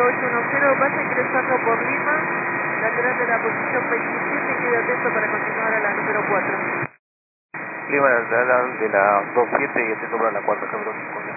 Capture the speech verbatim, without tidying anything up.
ocho uno cero, vaya ingresando por Lima, lateral de la posición veintisiete, quede atento para continuar a la número cuatro. Lima, lateral de la dos siete y atento para la cuatro, Cabrón.